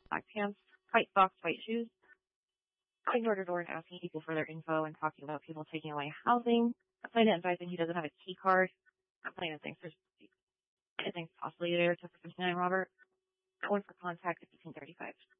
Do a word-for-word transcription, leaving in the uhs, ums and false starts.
black pants, white socks, white shoes, going door to door and asking people for their info and talking about people taking away housing. A plaintiff advising he doesn't have a key card. A plaintiff thinks there's I think possibly there to for fifty-nine Robert. One for contact at fifteen thirty-five.